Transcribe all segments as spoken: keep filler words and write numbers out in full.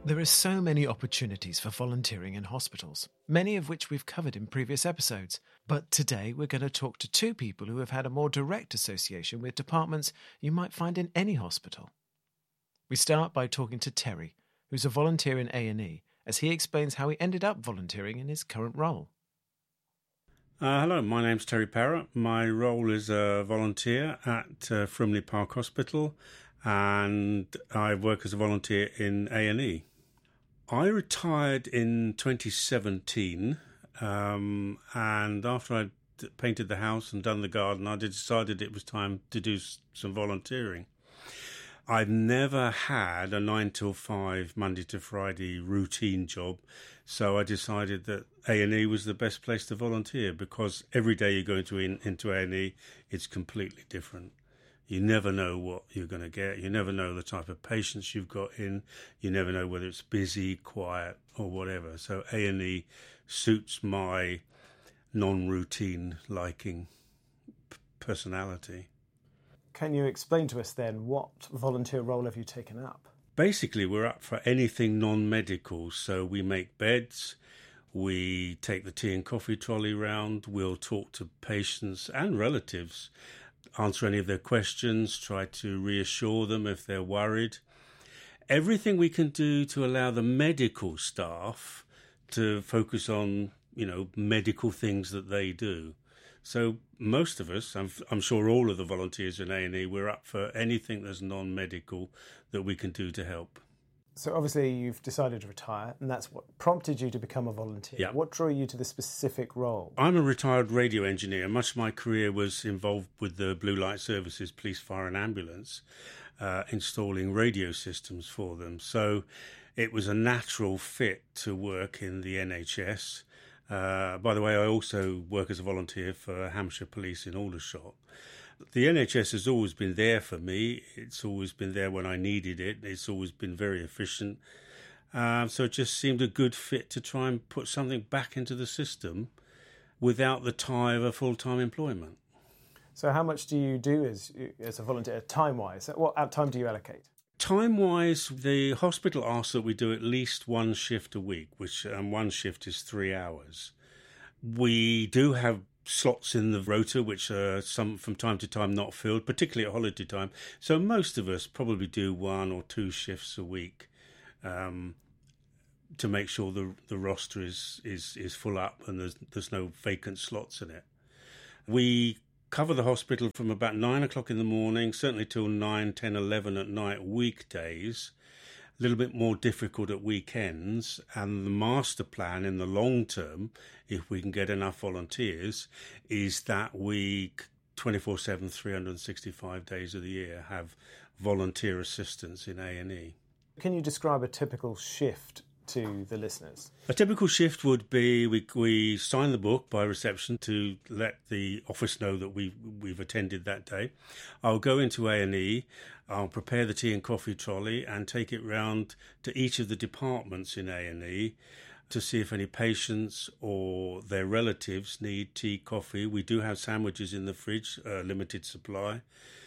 There are so many opportunities for volunteering in hospitals, many of which we've covered in previous episodes. But today we're going to talk to two people who have had a more direct association with departments you might find in any hospital. We start by talking to Terry, who's a volunteer in A and E, as he explains how he ended up volunteering in his current role. Uh, hello, my name's Terry Parrott. My role is a volunteer at uh, Frimley Park Hospital, and I work as a volunteer in A and E. I retired in twenty seventeen, um, and after I'd painted the house and done the garden, I decided it was time to do some volunteering. I've never had a nine till five, Monday to Friday routine job, so I decided that A and E was the best place to volunteer, because every day you go into, in, into A and E, it's completely different. You never know what you're going to get. You never know the type of patients you've got in. You never know whether it's busy, quiet, or whatever. So A and E suits my non-routine liking p- personality. Can you explain to us then, what volunteer role have you taken up? Basically, we're up for anything non-medical. So we make beds, we take the tea and coffee trolley round, we'll talk to patients and relatives, answer any of their questions, try to reassure them if they're worried. Everything we can do to allow the medical staff to focus on, you know, medical things that they do. So most of us, I'm, I'm sure all of the volunteers in A and E, we're up for anything that's non-medical that we can do to help. So obviously you've decided to retire, and that's what prompted you to become a volunteer. Yeah. What drew you to the specific role? I'm a retired radio engineer. Much of my career was involved with the Blue Light Services, police, fire and ambulance, uh, installing radio systems for them. So it was a natural fit to work in the N H S. Uh, by the way, I also work as a volunteer for Hampshire Police in Aldershot. The N H S has always been there for me. It's always been there when I needed it. It's always been very efficient. Uh, so it just seemed a good fit to try and put something back into the system without the tie of a full-time employment. So how much do you do as, as a volunteer, time-wise? What time do you allocate? Time-wise, the hospital asks that we do at least one shift a week, which um, one shift is three hours. We do have slots in the rota which are some from time to time not filled, particularly at holiday time. So most of us probably do one or two shifts a week um, to make sure the the roster is is is full up and there's there's no vacant slots in it. We cover the hospital from about nine o'clock in the morning, certainly till nine, ten, eleven at night weekdays. A little bit more difficult at weekends, and the master plan in the long term, if we can get enough volunteers, is that we twenty-four seven, three hundred sixty-five days of the year have volunteer assistance in A and E. Can you describe a typical shift to the listeners? A typical shift would be we we sign the book by reception to let the office know that we we've attended that day. I'll go into A and E, I'll prepare the tea and coffee trolley and take it round to each of the departments in A and E to see if any patients or their relatives need tea, coffee. We do have sandwiches in the fridge, uh, limited supply,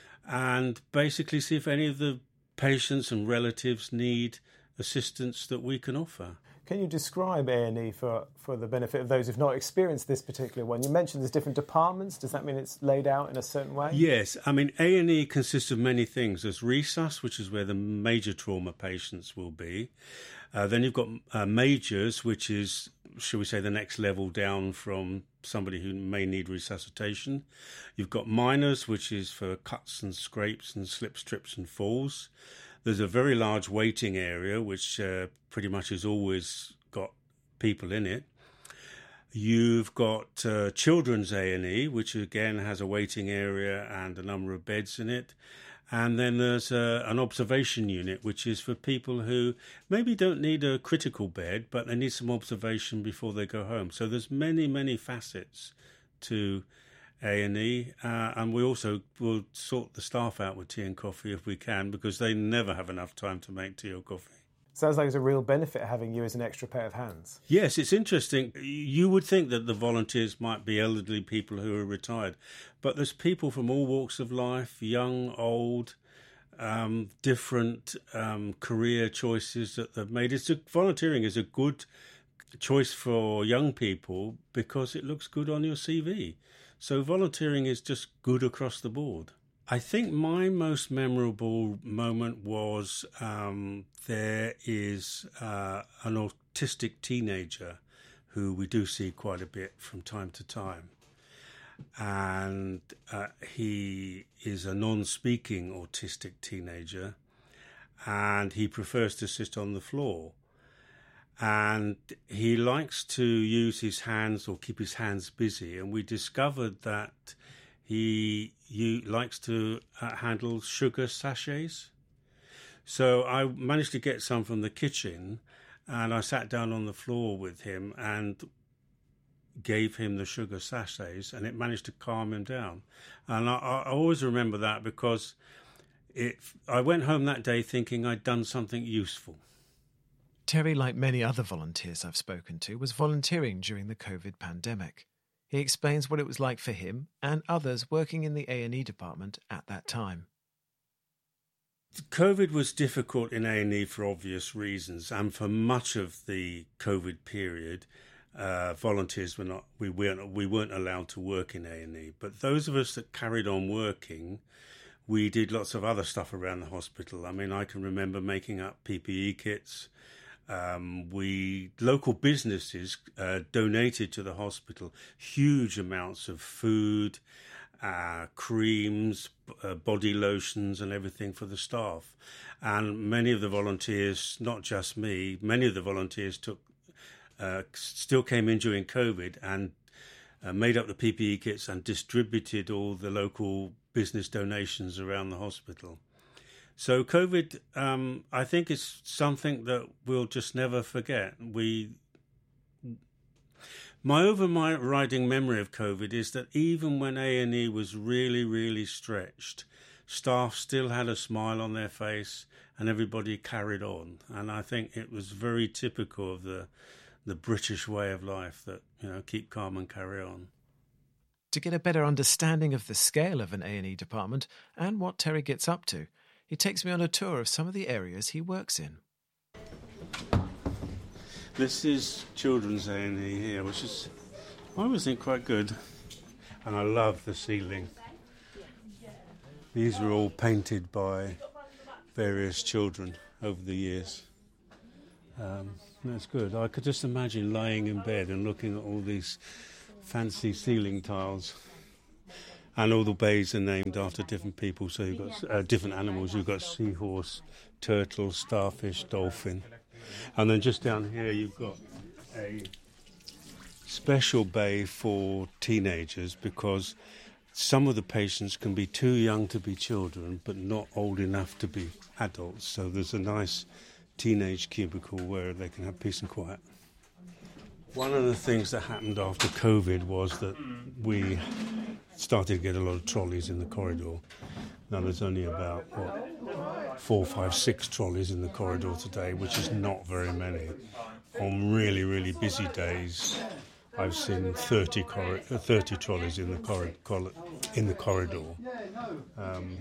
and basically see if any of the patients and relatives need assistance that we can offer. Can you describe A and E for, for the benefit of those who've not experienced this particular one? You mentioned there's different departments. Does that mean it's laid out in a certain way? Yes. I mean, A and E consists of many things. There's resus, which is where the major trauma patients will be. Uh, then you've got uh, majors, which is, shall we say, the next level down from somebody who may need resuscitation. You've got minors, which is for cuts and scrapes and slips, trips and falls. There's a very large waiting area, which uh, pretty much has always got people in it. You've got uh, children's A and E, which again has a waiting area and a number of beds in it. And then there's uh, an observation unit, which is for people who maybe don't need a critical bed, but they need some observation before they go home. So there's many, many facets to A and E, uh, and we also will sort the staff out with tea and coffee if we can, because they never have enough time to make tea or coffee. Sounds like it's a real benefit having you as an extra pair of hands. Yes, it's interesting. You would think that the volunteers might be elderly people who are retired, but there's people from all walks of life, young, old, um, different um, career choices that they've made. It's a, volunteering is a good choice for young people because it looks good on your C V. So volunteering is just good across the board. I think my most memorable moment was um, there is uh, an autistic teenager who we do see quite a bit from time to time. And uh, he is a non-speaking autistic teenager, and he prefers to sit on the floor. And he likes to use his hands or keep his hands busy. And we discovered that he, he likes to uh, handle sugar sachets. So I managed to get some from the kitchen, and I sat down on the floor with him and gave him the sugar sachets, and it managed to calm him down. And I, I always remember that because it, I went home that day thinking I'd done something useful. Terry, like many other volunteers I've spoken to, was volunteering during the COVID pandemic. He explains what it was like for him and others working in the A and E department at that time. COVID was difficult in A and E for obvious reasons, and for much of the COVID period, uh, volunteers were not we weren't we weren't allowed to work in A and E. But those of us that carried on working, we did lots of other stuff around the hospital. I mean, I can remember making up P P E kits. Um, we local businesses uh, donated to the hospital huge amounts of food, uh, creams, uh, body lotions, and everything for the staff. And many of the volunteers, not just me, many of the volunteers took uh, still came in during COVID and uh, made up the P P E kits and distributed all the local business donations around the hospital. So COVID, um, I think, is something that we'll just never forget. We, my overriding memory of COVID is that even when A and E was really, really stretched, staff still had a smile on their face and everybody carried on. And I think it was very typical of the the British way of life that, you know, keep calm and carry on. To get a better understanding of the scale of an A and E department and what Terry gets up to, he takes me on a tour of some of the areas he works in. This is children's A and E here, which is, I always think, quite good. And I love the ceiling. These were all painted by various children over the years. Um, that's good. I could just imagine lying in bed and looking at all these fancy ceiling tiles. And all the bays are named after different people, so you've got uh, different animals. You've got seahorse, turtle, starfish, dolphin. And then just down here you've got a special bay for teenagers because some of the patients can be too young to be children but not old enough to be adults. So there's a nice teenage cubicle where they can have peace and quiet. One of the things that happened after COVID was that we started to get a lot of trolleys in the corridor. Now there's only about, what, four, five, six trolleys in the corridor today, which is not very many. On really, really busy days, I've seen thirty, cor- thirty trolleys in the, cor- cor- in the corridor. Um,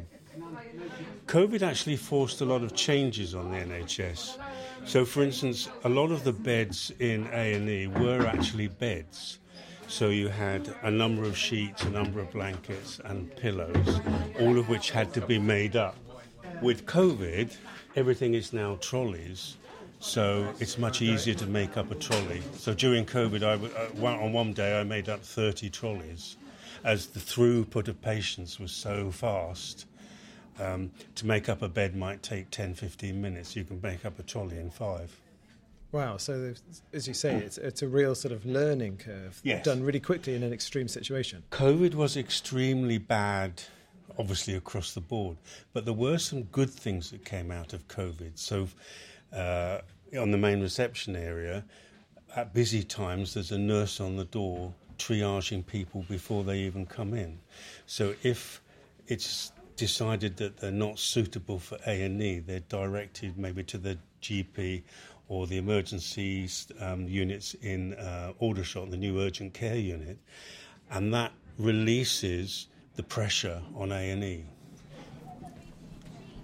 COVID actually forced a lot of changes on the N H S. So, for instance, a lot of the beds in A and E were actually beds. So you had a number of sheets, a number of blankets and pillows, all of which had to be made up. With COVID, everything is now trolleys, so it's much easier to make up a trolley. So during COVID, I, uh, on one day I made up thirty trolleys, as the throughput of patients was so fast. Um, to make up a bed might take ten, fifteen minutes. You can make up a trolley in five. Wow, so as you say, it's it's a real sort of learning curve, yes, done really quickly in an extreme situation. COVID was extremely bad, obviously, across the board, but there were some good things that came out of COVID. So uh, on the main reception area, at busy times, there's a nurse on the door triaging people before they even come in. So if it's decided that they're not suitable for A and E, they're directed maybe to the G P or the emergency um, units in uh, Aldershot, the new urgent care unit, and that releases the pressure on A and E.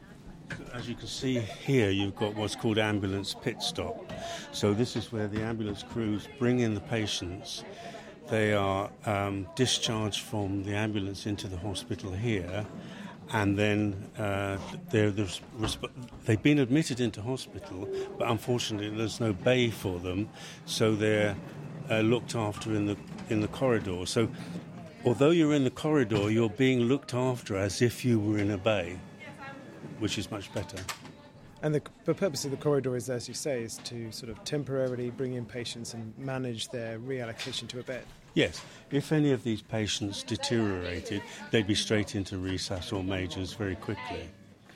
As you can see here, you've got what's called ambulance pit stop. So this is where the ambulance crews bring in the patients. They are um, discharged from the ambulance into the hospital here, and then uh, they're, they're, they've been admitted into hospital, but unfortunately there's no bay for them, so they're uh, looked after in the in the corridor. So although you're in the corridor, you're being looked after as if you were in a bay, which is much better. And the, the purpose of the corridor is, as you say, is to sort of temporarily bring in patients and manage their reallocation to a bed. Yes. If any of these patients deteriorated, they'd be straight into resus or majors very quickly.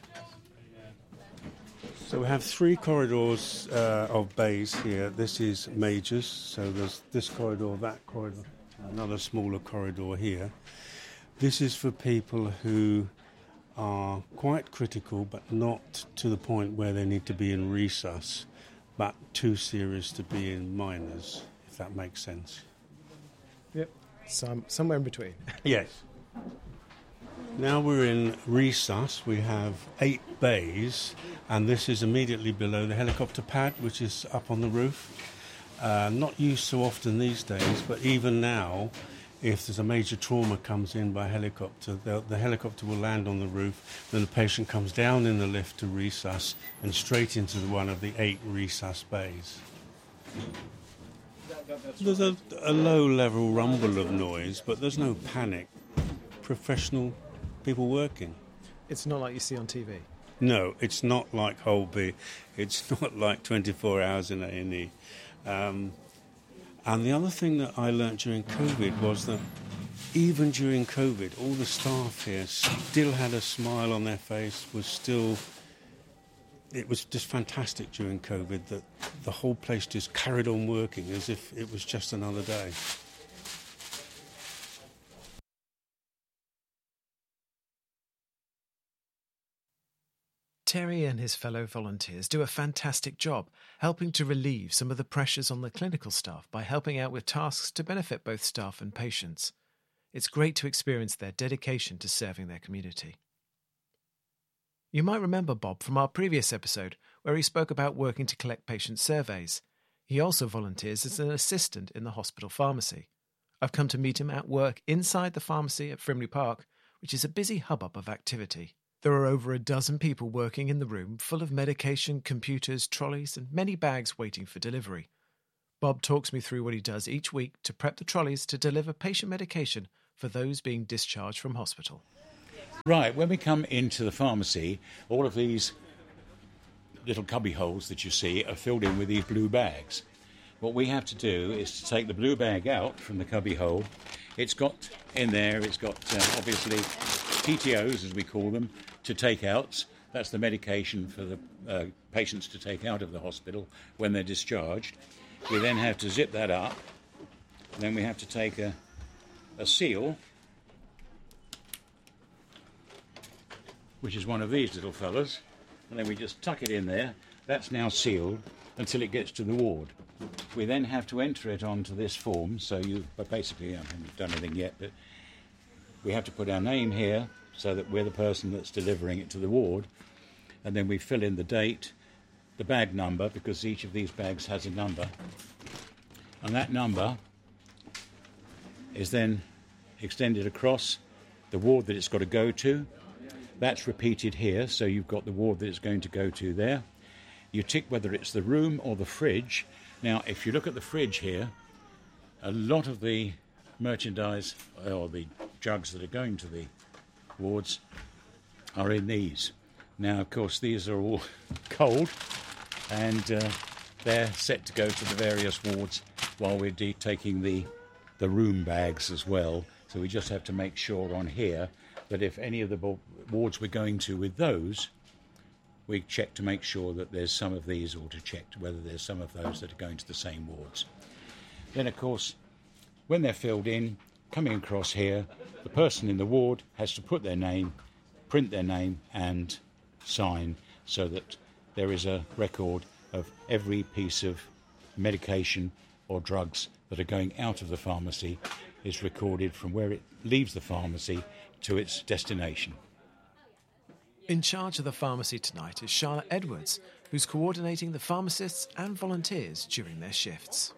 So we have three corridors uh, of bays here. This is majors, so there's this corridor, that corridor, another smaller corridor here. This is for people who are quite critical, but not to the point where they need to be in resus, but too serious to be in minors, if that makes sense. Yep, Some, somewhere in between. Yes. Now we're in resus. We have eight bays, and this is immediately below the helicopter pad, which is up on the roof. Uh, not used so often these days, but even now, if there's a major trauma comes in by helicopter, the, the helicopter will land on the roof, then the patient comes down in the lift to resus and straight into the, one of the eight resus bays. There's a, a low-level rumble of noise, but there's no panic. Professional people working. It's not like you see on T V? No, it's not like Holby. It's not like twenty-four hours in A and E. Um, And the other thing that I learnt during COVID was that even during COVID, all the staff here still had a smile on their face, was still... It was just fantastic during COVID that the whole place just carried on working as if it was just another day. Terry and his fellow volunteers do a fantastic job helping to relieve some of the pressures on the clinical staff by helping out with tasks to benefit both staff and patients. It's great to experience their dedication to serving their community. You might remember Bob from our previous episode where he spoke about working to collect patient surveys. He also volunteers as an assistant in the hospital pharmacy. I've come to meet him at work inside the pharmacy at Frimley Park, which is a busy hubbub of activity. There are over a dozen people working in the room, full of medication, computers, trolleys, and many bags waiting for delivery. Bob talks me through what he does each week to prep the trolleys to deliver patient medication for those being discharged from hospital. Right, when we come into the pharmacy, all of these little cubby holes that you see are filled in with these blue bags. What we have to do is to take the blue bag out from the cubby hole. It's got in there, it's got uh, obviously T T Os, as we call them, to take outs. That's the medication for the uh, patients to take out of the hospital when they're discharged. We then have to zip that up. Then we have to take a, a seal, which is one of these little fellas, and then we just tuck it in there. That's now sealed until it gets to the ward. We then have to enter it onto this form, so you, but basically, I haven't done anything yet, but we have to put our name here so that we're the person that's delivering it to the ward, and then we fill in the date, the bag number, because each of these bags has a number, and that number is then extended across the ward that it's got to go to. That's repeated here, so you've got the ward that it's going to go to there. You tick whether it's the room or the fridge. Now, if you look at the fridge here, a lot of the merchandise or the jugs that are going to the wards are in these. Now, of course, these are all cold, and uh, they're set to go to the various wards while we're de- taking the, the room bags as well. So we just have to make sure on here that if any of the bo- wards we're going to with those, we check to make sure that there's some of these, or to check whether there's some of those that are going to the same wards. Then, of course, when they're filled in, coming across here, the person in the ward has to put their name, print their name, and sign, so that there is a record of every piece of medication or drugs that are going out of the pharmacy is recorded from where it leaves the pharmacy to its destination. In charge of the pharmacy tonight is Charlotte Edwards, who's coordinating the pharmacists and volunteers during their shifts.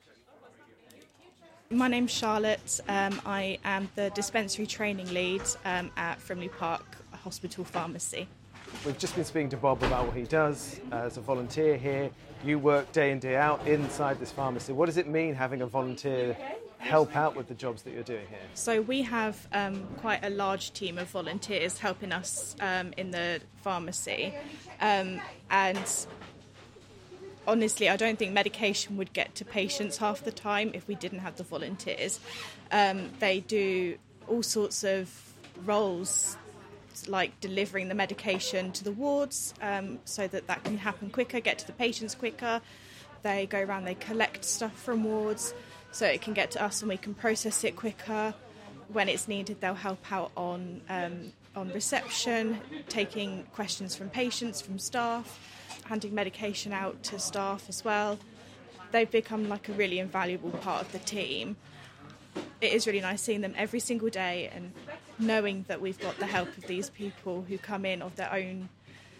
My name's Charlotte. Um, I am the dispensary training lead um, at Frimley Park Hospital Pharmacy. We've just been speaking to Bob about what he does as a volunteer here. You work day in, day out inside this pharmacy. What does it mean having a volunteer help out with the jobs that you're doing here? So we have um, quite a large team of volunteers helping us um, in the pharmacy. Um, and honestly, I don't think medication would get to patients half the time if we didn't have the volunteers. Um, they do all sorts of roles, like delivering the medication to the wards um, so that that can happen quicker, get to the patients quicker. They go around, they collect stuff from wards so it can get to us and we can process it quicker. When it's needed, they'll help out on um, on reception, taking questions from patients, from staff, handing medication out to staff as well. They've become like a really invaluable part of the team. It is really nice seeing them every single day and knowing that we've got the help of these people who come in of their own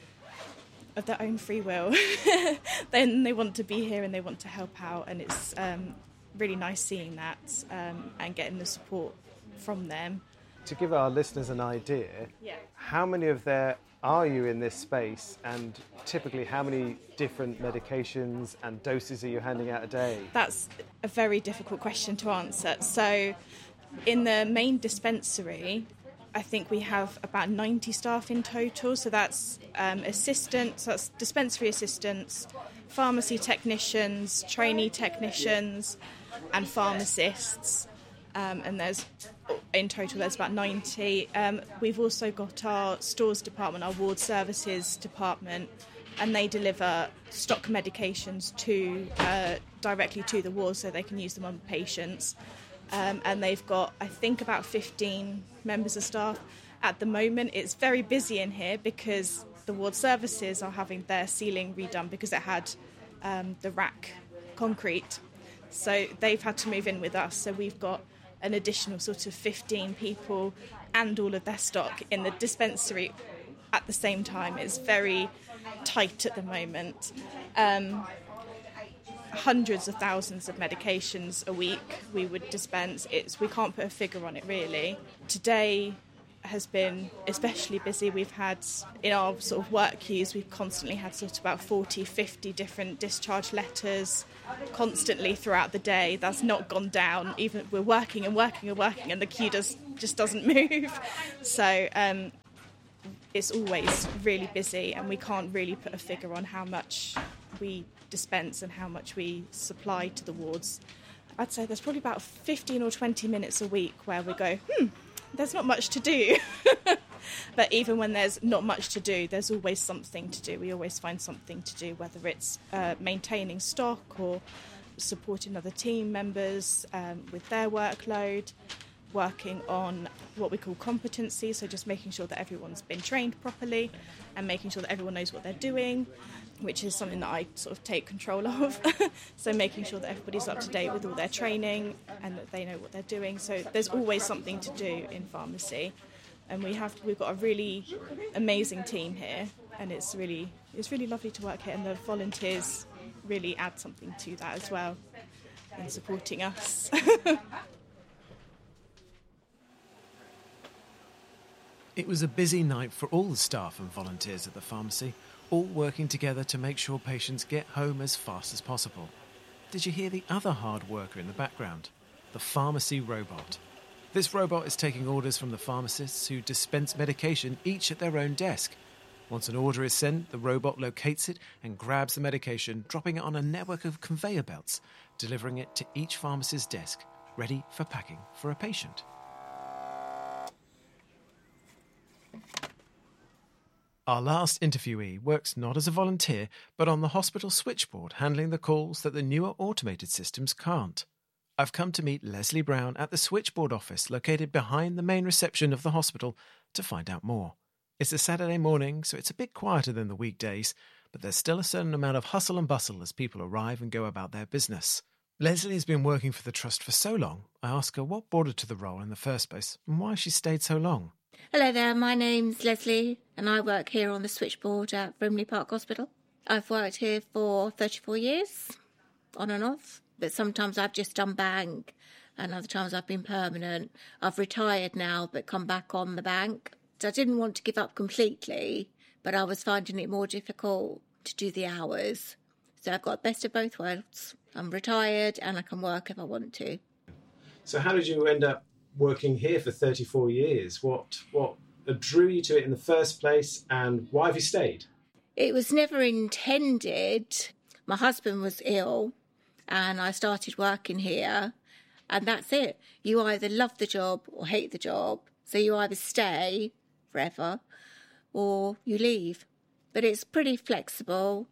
of their own free will. Then they want to be here and they want to help out, and it's um, really nice seeing that um, and getting the support from them. To give our listeners an idea, Yeah. how many of there are you in this space, and typically how many different medications and doses are you handing out a day? That's a very difficult question to answer. So in the main dispensary, I think we have about ninety staff in total. So that's um, assistants, that's dispensary assistants, pharmacy technicians, trainee technicians, and pharmacists. Um, and there's, in total, there's about ninety. Um, we've also got our stores department, our ward services department, and they deliver stock medications to uh, directly to the wards so they can use them on patients. Um, and they've got, I think, about fifteen members of staff. At the moment, it's very busy in here because the ward services are having their ceiling redone because it had um, the rack concrete. So they've had to move in with us. So we've got an additional sort of fifteen people and all of their stock in the dispensary at the same time. It's very tight at the moment. Um, hundreds of thousands of medications a week we would dispense. It's, we can't put a figure on it really. Today has been especially busy. We've had, in our sort of work queues, we've constantly had sort of about forty, fifty different discharge letters constantly throughout the day. That's not gone down. Even we're working and working and working and the queue does, just doesn't move. So um, it's always really busy and we can't really put a figure on how much we dispense and how much we supply to the wards. I'd say there's probably about fifteen or twenty minutes a week where we go, hmm, there's not much to do. But even when there's not much to do, there's always something to do. We always find something to do, whether it's uh, maintaining stock or supporting other team members um, with their workload, working on what we call competency, so just making sure that everyone's been trained properly and making sure that everyone knows what they're doing, which is something that I sort of take control of. So making sure that everybody's up to date with all their training and that they know what they're doing. So there's always something to do in pharmacy. And we have we've got a really amazing team here, and it's really it's really lovely to work here, and the volunteers really add something to that as well in supporting us. It was a busy night for all the staff and volunteers at the pharmacy, all working together to make sure patients get home as fast as possible. Did you hear the other hard worker in the background? The pharmacy robot. This robot is taking orders from the pharmacists who dispense medication each at their own desk. Once an order is sent, the robot locates it and grabs the medication, dropping it on a network of conveyor belts, delivering it to each pharmacist's desk, ready for packing for a patient. Our last interviewee works not as a volunteer, but on the hospital switchboard, handling the calls that the newer automated systems can't. I've come to meet Leslie Brown at the switchboard office located behind the main reception of the hospital to find out more. It's a Saturday morning, so it's a bit quieter than the weekdays, but there's still a certain amount of hustle and bustle as people arrive and go about their business. Leslie has been working for the Trust for so long, I ask her what brought her to the role in the first place and why she stayed so long. Hello there, my name's Leslie and I work here on the switchboard at Brimley Park Hospital. I've worked here for thirty-four years, on and off, but sometimes I've just done bank and other times I've been permanent. I've retired now but come back on the bank. So I didn't want to give up completely, but I was finding it more difficult to do the hours. So I've got best of both worlds. I'm retired and I can work if I want to. So how did you end up working here for thirty-four years? What what drew you to it in the first place, and why have you stayed? It was never intended. My husband was ill and I started working here, and that's it. You either love the job or hate the job. So you either stay forever or you leave. But it's pretty flexible.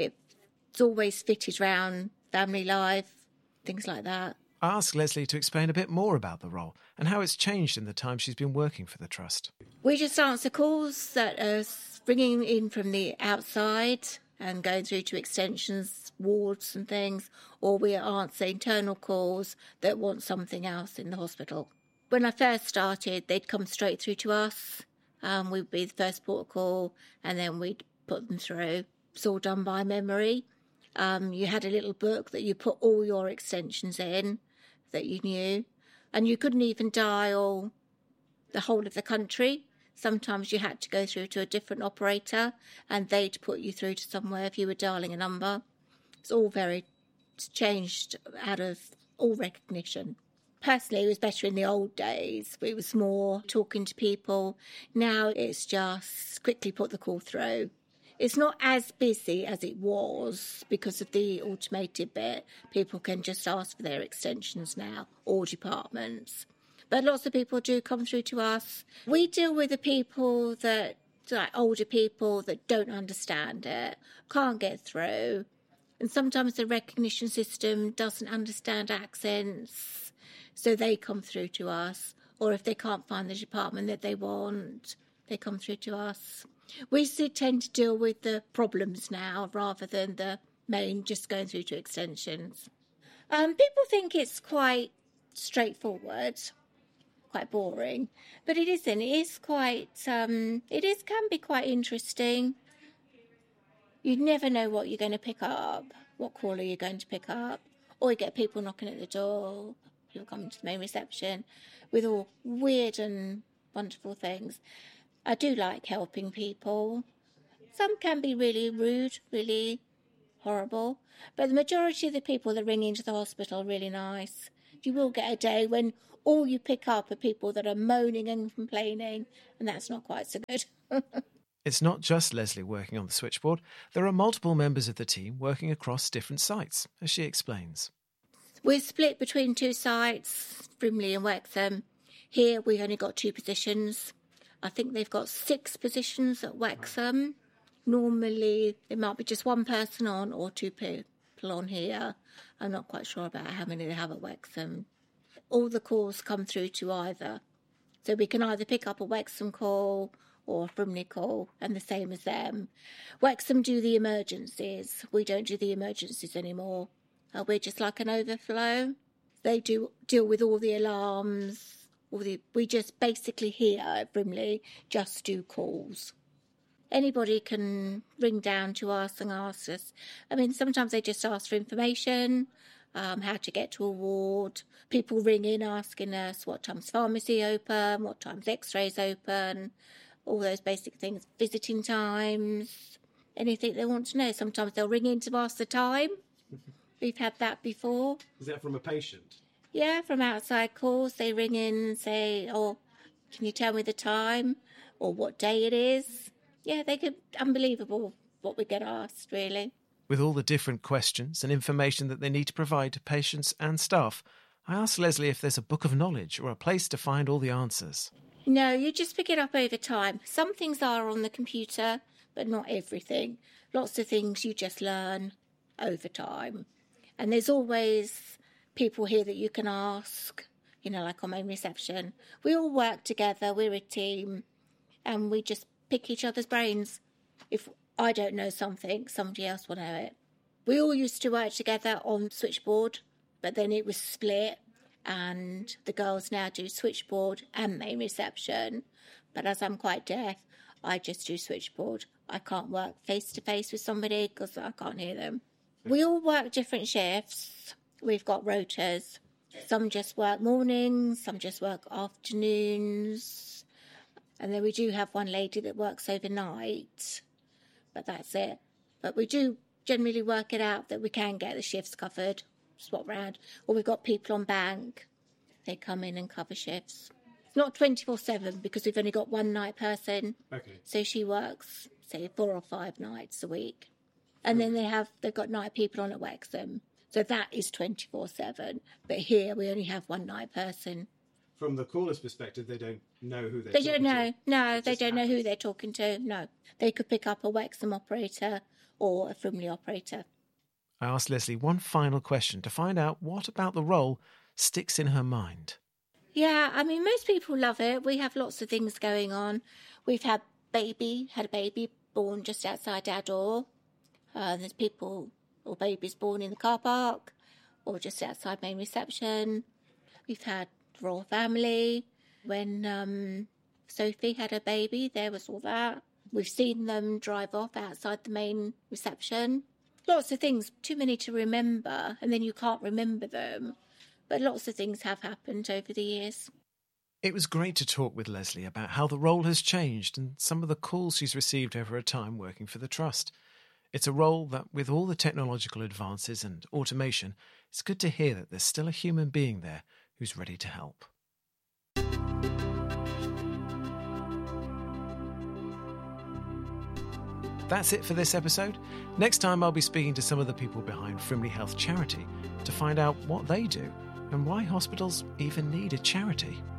It's always fitted around family life, things like that. I asked Leslie to explain a bit more about the role and how it's changed in the time she's been working for the Trust. We just answer calls that are ringing in from the outside and going through to extensions, wards and things, or we answer internal calls that want something else in the hospital. When I first started, they'd come straight through to us. Um, we'd be the first port of call and then we'd put them through. It's all done by memory. Um, you had a little book that you put all your extensions in that you knew, and you couldn't even dial the whole of the country. Sometimes you had to go through to a different operator and they'd put you through to somewhere if you were dialing a number. It's all very it's changed out of all recognition. Personally, it was better in the old days. It was more talking to people. Now it's just quickly put the call through. It's not as busy as it was because of the automated bit. People can just ask for their extensions now, all departments. But lots of people do come through to us. We deal with the people that, like older people that don't understand it, can't get through. And sometimes the recognition system doesn't understand accents, so they come through to us. Or if they can't find the department that they want, they come through to us. We tend to deal with the problems now rather than the main just going through to extensions. Um, people think it's quite straightforward, quite boring, but it isn't. It is quite, um, it is can be quite interesting. You never know what you're going to pick up, what caller you're going to pick up, or you get people knocking at the door, people coming to the main reception with all weird and wonderful things. I do like helping people. Some can be really rude, really horrible, but the majority of the people that ring into the hospital are really nice. You will get a day when all you pick up are people that are moaning and complaining, and that's not quite so good. It's not just Leslie working on the switchboard. There are multiple members of the team working across different sites, as she explains. We're split between two sites, Brimley and Wexham. Here we've only got two positions. I think they've got six positions at Wexham. Normally, there might be just one person on or two people on here. I'm not quite sure about how many they have at Wexham. All the calls come through to either. So we can either pick up a Wexham call or a Brimley call, and the same as them. Wexham do the emergencies. We don't do the emergencies anymore. Uh, we're just like an overflow. They do deal with all the alarms. We just basically here at Brimley just do calls. Anybody can ring down to us and ask us. I mean, sometimes they just ask for information, um, how to get to a ward. People ring in asking us what time's pharmacy open, what time's x-rays open, all those basic things, visiting times, anything they want to know. Sometimes they'll ring in to ask the time. We've had that before. Is that from a patient? Yeah, from outside calls, they ring in and say, oh, can you tell me the time or what day it is? Yeah, they could, unbelievable what we get asked, really. With all the different questions and information that they need to provide to patients and staff, I asked Leslie if there's a book of knowledge or a place to find all the answers. No, you just pick it up over time. Some things are on the computer, but not everything. Lots of things you just learn over time. And there's always people here that you can ask, you know, like on main reception. We all work together, we're a team, and we just pick each other's brains. If I don't know something, somebody else will know it. We all used to work together on switchboard, but then it was split, and the girls now do switchboard and main reception. But as I'm quite deaf, I just do switchboard. I can't work face-to-face with somebody because I can't hear them. We all work different shifts. We've got rotas. Some just work mornings, some just work afternoons. And then we do have one lady that works overnight, but that's it. But we do generally work it out that we can get the shifts covered, swap round. Or we've got people on bank. They come in and cover shifts. It's not twenty-four seven because we've only got one night person. Okay. So she works, say, four or five nights a week. And then they have, they've got night people on at Wexham. So that is twenty-four seven. But here we only have one night person. From the caller's perspective, they don't know who they're They talking don't know. to. No, It they just don't know who happens. they're talking to. No. They could pick up a Wexham operator or a Frimley operator. I asked Leslie one final question to find out what about the role sticks in her mind. Yeah, I mean, most people love it. We have lots of things going on. We've had baby, had a baby born just outside our door. Uh, there's people or babies born in the car park or just outside main reception. We've had royal family. When um, Sophie had her baby, there was all that. We've seen them drive off outside the main reception. Lots of things, too many to remember, and then you can't remember them. But lots of things have happened over the years. It was great to talk with Leslie about how the role has changed and some of the calls she's received over her time working for the Trust. It's a role that, with all the technological advances and automation, it's good to hear that there's still a human being there who's ready to help. That's it for this episode. Next time I'll be speaking to some of the people behind Frimley Health Charity to find out what they do and why hospitals even need a charity.